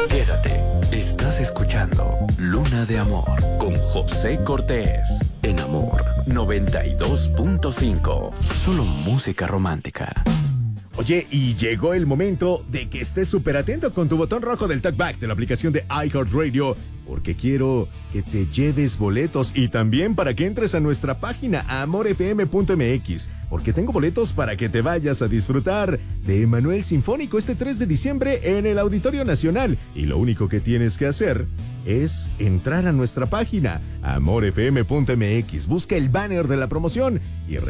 Quédate, estás escuchando Luna de Amor con José Cortés en Amor 92.5. Solo música romántica. Oye, y llegó el momento de que estés súper atento con tu botón rojo del talkback de la aplicación de iHeartRadio, porque quiero que te lleves boletos y también para que entres a nuestra página amorfm.mx, porque tengo boletos para que te vayas a disfrutar de Emanuel Sinfónico este 3 de diciembre en el Auditorio Nacional. Y lo único que tienes que hacer es entrar a nuestra página amorfm.mx, busca el banner de la promoción y